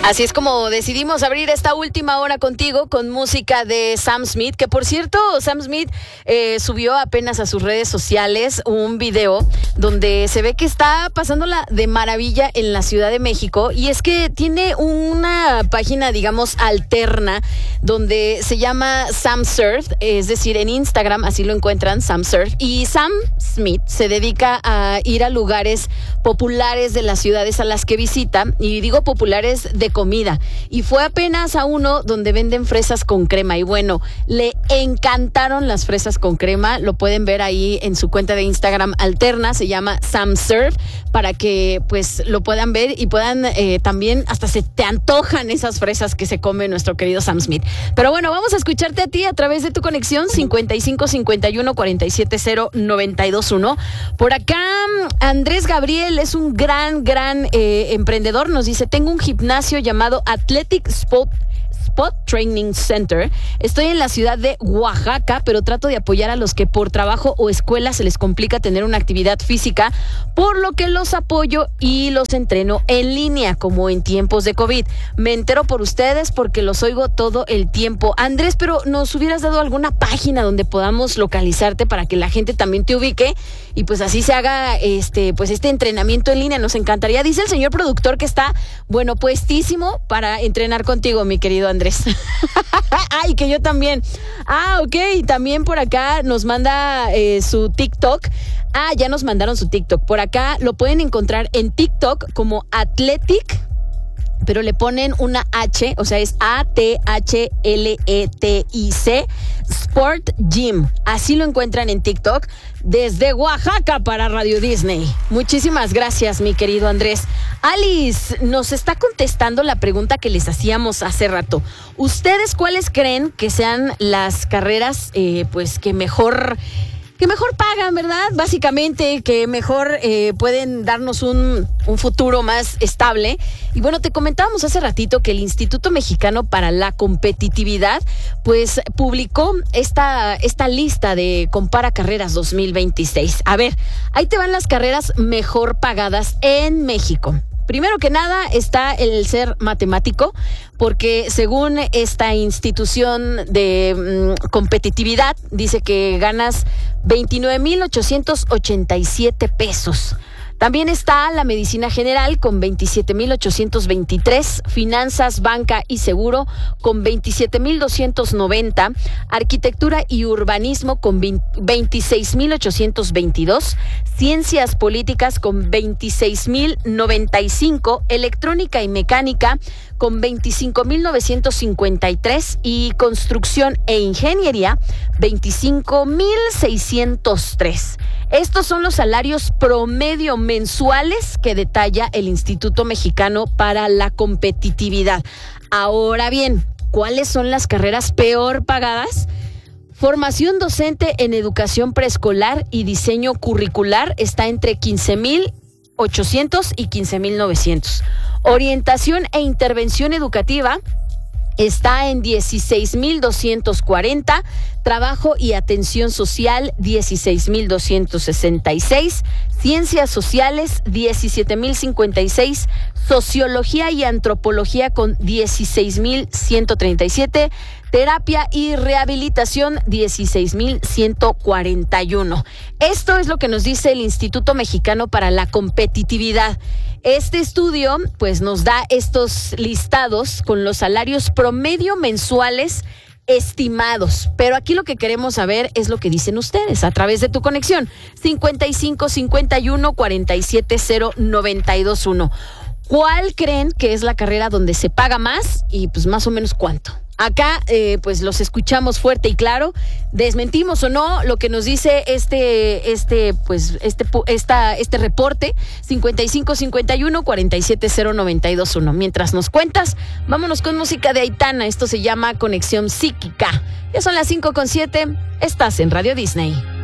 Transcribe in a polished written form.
Así es como decidimos abrir esta última hora contigo con música de Sam Smith, que por cierto, Sam Smith subió apenas a sus redes sociales un video donde se ve que está pasándola de maravilla en la Ciudad de México, y es que tiene una página, digamos, alterna donde se llama Sam Surf, es decir, en Instagram así lo encuentran, Sam Surf, y Sam Smith se dedica a ir a lugares populares de las ciudades a las que visita, y digo populares de comida, y fue apenas a uno donde venden fresas con crema, y bueno, le encantaron las fresas con crema. Lo pueden ver ahí en su cuenta de Instagram alterna, se llama Sam Surf, para que pues lo puedan ver y puedan también, hasta se te antojan esas fresas que se come nuestro querido Sam Smith. Pero bueno, vamos a escucharte a ti a través de tu conexión 55 51 47 0 92 1. Por acá Andrés Gabriel es un gran emprendedor. Nos dice: tengo un gimnasio llamado Athletic Spot Training Center. Estoy en la ciudad de Oaxaca, pero trato de apoyar a los que por trabajo o escuela se les complica tener una actividad física, por lo que los apoyo y los entreno en línea, como en tiempos de COVID. Me entero por ustedes porque los oigo todo el tiempo. Andrés, pero nos hubieras dado alguna página donde podamos localizarte para que la gente también te ubique y pues así se haga este entrenamiento en línea. Nos encantaría. Dice el señor productor que está, bueno, puestísimo para entrenar contigo, mi querido Andrés. Ay, que yo también. Ok, también por acá nos manda su TikTok. Ya nos mandaron su TikTok. Por acá lo pueden encontrar en TikTok como Athletic, pero le ponen una H, o sea, es ATHLETIC Sport Gym. Así lo encuentran en TikTok, desde Oaxaca para Radio Disney. Muchísimas gracias, mi querido Andrés. Alice nos está contestando la pregunta que les hacíamos hace rato. ¿Ustedes cuáles creen que sean las carreras pues que mejor pagan, verdad? Básicamente, que mejor pueden darnos un futuro más estable. Y bueno, te comentábamos hace ratito que el Instituto Mexicano para la Competitividad pues publicó esta lista de Compara Carreras 2026. A ver, ahí te van las carreras mejor pagadas en México. Primero que nada está el ser matemático, porque según esta institución de competitividad, dice que ganas 29,887 pesos. También está la medicina general con 27,823, finanzas, banca y seguro con 27,290, arquitectura y urbanismo con 26,822, ciencias políticas con 26,095, electrónica y mecánica con 25,953 y construcción e ingeniería 25,603. Estos son los salarios promedio mensuales que detalla el Instituto Mexicano para la Competitividad. Ahora bien, ¿cuáles son las carreras peor pagadas? Formación docente en educación preescolar y diseño curricular está entre 15,800 y 15,900. Orientación e intervención educativa está en 16,240, trabajo y atención social 16,266, ciencias sociales 17,056, sociología y antropología con 16,137, terapia y rehabilitación 16,141. Esto es lo que nos dice el Instituto Mexicano para la Competitividad. Este estudio pues nos da estos listados con los salarios promedio mensuales estimados, pero aquí lo que queremos saber es lo que dicen ustedes a través de tu conexión 55 51 47 0 92 1. ¿Cuál creen que es la carrera donde se paga más y pues más o menos cuánto? Acá pues los escuchamos fuerte y claro. Desmentimos o no lo que nos dice este reporte 55 51 47 0 92 1. Mientras nos cuentas, vámonos con música de Aitana. Esto se llama Conexión Psíquica. Ya son las 5:07. Estás en Radio Disney.